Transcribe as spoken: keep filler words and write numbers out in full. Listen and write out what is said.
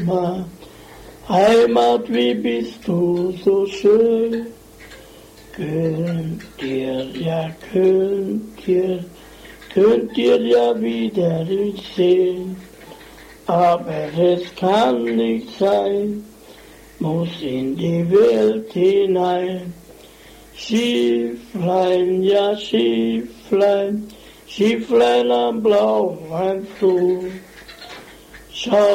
Heimat, Heimat, wie bist du so schön. Könnt ihr, ja, könnt ihr, könnt ihr ja wieder sehen, aber es kann nicht sein, muss in die Welt hinein. Schifflein, ja Schifflein, Schifflein am blauen Fluss, schau